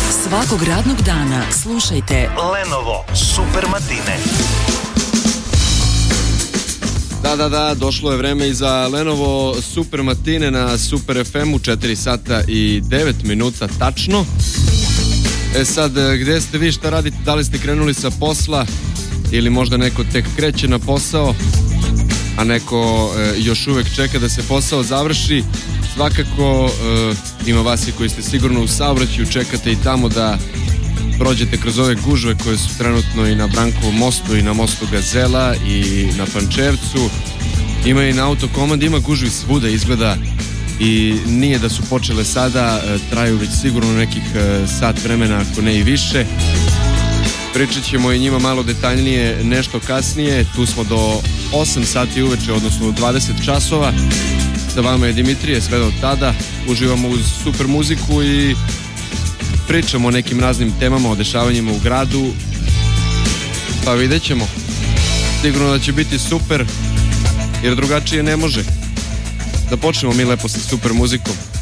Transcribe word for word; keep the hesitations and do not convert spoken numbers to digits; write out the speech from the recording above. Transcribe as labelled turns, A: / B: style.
A: Svakog radnog dana slušajte
B: Lenovo Super Matine.
C: Da, da, da, došlo je vreme i za Lenovo Super Matine na Super ef emu, četiri sata i devet minuta tačno. E sad, gde ste vi, šta radite, da li ste krenuli sa posla ili možda neko tek kreće na posao, a neko e, još uvek čeka da se posao završi. Svakako e, ima vas i koji ste sigurno u saobraćaju, čekate i tamo da prođete kroz ove gužve koje su trenutno i na Brankovom mostu i na mostu Gazela i na Pančevcu. Ima i na Autokomandi, ima gužvi svuda izgleda i nije da su počele sada, traju već sigurno nekih sat vremena, ako ne i više. Pričat ćemo i njima malo detaljnije nešto kasnije. Tu smo do osam sati uveče, odnosno do dvadeset časova. Sa vama je Dimitrije, sve do tada. Uživamo uz super muziku i pričamo o nekim raznim temama, o dešavanjima u gradu. Pa vidjet ćemo. Sigurno da će biti super, jer drugačije ne može. Da počnemo mi lepo sa super muzikom.